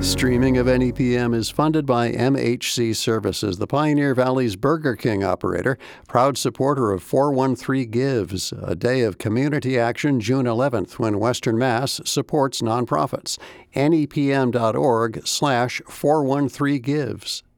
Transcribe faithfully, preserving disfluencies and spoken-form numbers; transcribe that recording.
Streaming of N E P M is funded by M H C Services, the Pioneer Valley's Burger King operator, proud supporter of four one three Gives, a day of community action June eleventh when Western Mass supports nonprofits. N E P M dot org slash four one three Gives.